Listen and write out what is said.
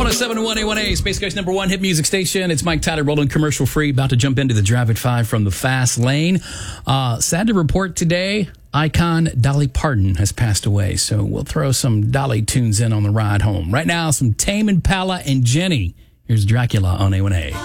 107.1 A1A, Space Coast number one hit music station. It's Mike Tyler rolling commercial free. About to jump into the Drive at 5 from the fast lane. Sad to report today, icon Dolly Parton has passed away. So we'll throw some Dolly tunes in on the ride home. Right now, some Tame Impala and Jenny. Here's Dracula on A1A.